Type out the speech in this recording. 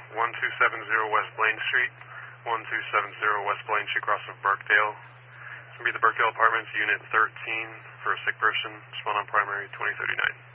1270 West Blaine Street, 1270 West Blaine Street, across of Burkdale. It's going to be the Burkdale Apartments, Unit 13, for a sick person, spawn on primary 2039.